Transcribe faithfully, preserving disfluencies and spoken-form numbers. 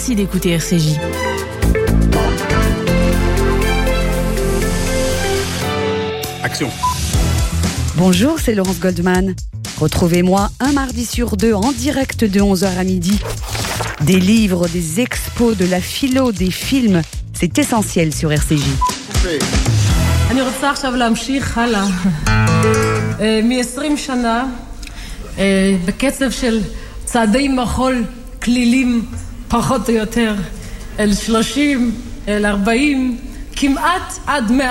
Merci d'écouter R C J. Action. Bonjour, c'est Laurence Goldman. Retrouvez-moi un mardi sur deux en direct de onze heures à midi. Des livres, des expos, de la philo, des films, c'est essentiel sur R C J. אני רוצה עכשיו להמשיך הלאה. מ-עשרים שנה, בקצב של צעדי מחול כלילים, פחות או יותר, אל שלושים, אל ארבעים, כמעט עד מאה